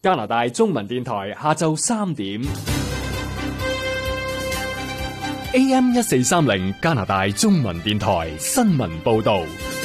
加拿大中文電台下晝3點 AM 1430加拿大中文電台新聞報道。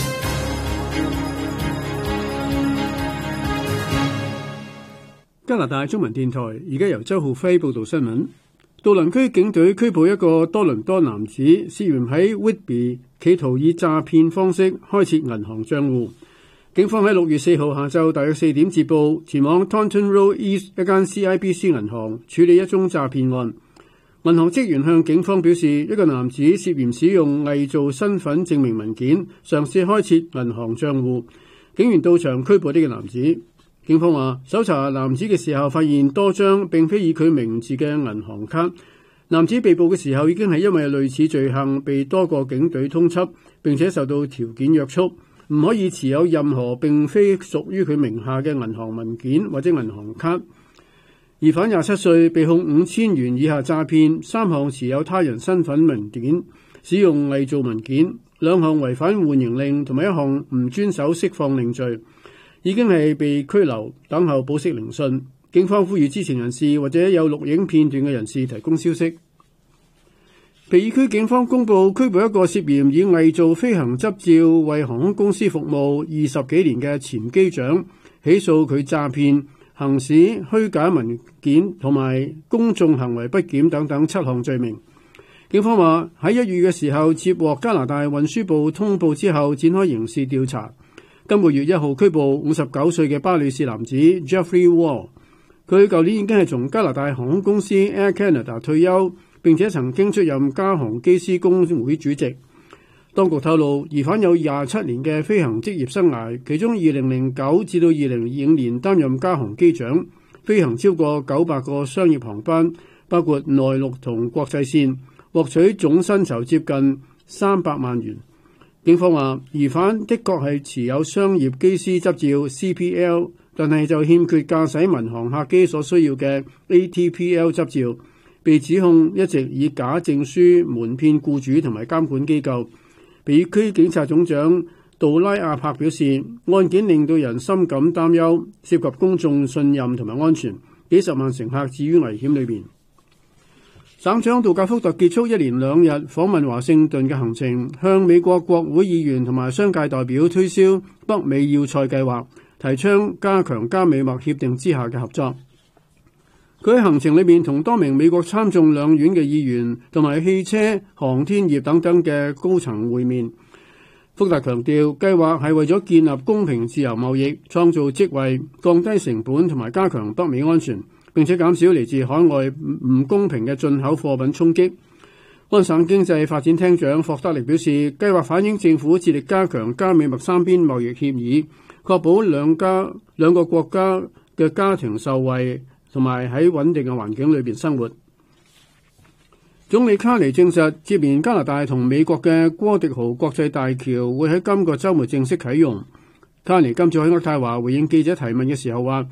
加拿大中文電台而家由周浩輝報道新聞。杜倫區警隊拘捕一個多倫多男子，涉嫌喺 Whitby 企圖以詐騙方式開設銀行賬戶。警方喺6月4號下晝大約4點接報，前往 Taunton Road East 一間 CIBC 銀行處理一宗詐騙案。銀行職員向警方表示，一個男子涉嫌使用偽造身份證明文件，嘗試開設銀行賬戶。警員到場拘捕呢個男子。警方話，搜查男子嘅時候發現多張並非以佢名字嘅銀行卡。男子被捕嘅時候已經係因為類似罪行被多個警隊通緝，並且受到條件約束，唔可以持有任何並非屬於佢名下嘅銀行文件或者銀行卡。疑犯27歲，被控5000元以下詐騙，3項持有他人身份文件、使用偽造文件、2項違反緩刑令同埋1項唔遵守釋放令罪。已經係被拘留，等候保釋聆訊。警方呼籲知情人士或者有錄影片段嘅人士提供消息。皮爾區警方公佈拘捕一個涉嫌以偽造飛行執照為航空公司服務20幾年嘅前機長，起訴佢詐騙、行使虛假文件同埋公眾行為不檢等等7項罪名。警方話喺1月嘅時候接獲加拿大運輸部通報之後，展開刑事調查。今個月1號拘捕59歲嘅巴里士男子 Jeffrey Wall， 佢舊年已經係從加拿大航空公司 Air Canada 退休，並且曾經出任加航機師工會主席。當局透露，疑犯有27年嘅飛行職業生涯，其中2009至到2025年擔任加航機長，飛行超過900個商業航班，包括內陸同國際線，獲取總薪酬接近300萬元。警方話，疑犯的確係持有商業機師執照 CPL， 但係就欠缺駕駛民航客機所需要嘅 ATPL 執照，被指控一直以假證書瞞騙僱主同埋監管機構。皮爾區警察總長杜拉亞柏表示，案件令到人深感擔憂，涉及公眾信任同埋安全，幾十萬乘客置於危險裏面。省長杜賈福特結束1連2日訪問華盛頓嘅行程，向美國國會議員同埋商界代表推銷北美要塞計劃，提倡加強加美墨協定之下嘅合作。佢喺行程裏面同多名美國參眾兩院嘅議員同埋汽車、航天業等等嘅高層會面。福特強調，計劃係為咗建立公平自由貿易、創造職位、降低成本同埋加強北美安全，並且減少嚟自海外唔公平嘅進口貨品衝擊。安省經濟發展廳長霍德力表示，計劃反映政府致力加強加美墨三邊貿易協議，確保兩個國家嘅家庭受惠，同埋喺穩定嘅環境裏邊生活。總理卡尼證實，接連加拿大同美國嘅哥迪豪國際大橋會喺今個週末正式啟用。卡尼今早喺渥太華回應記者提問嘅時候話，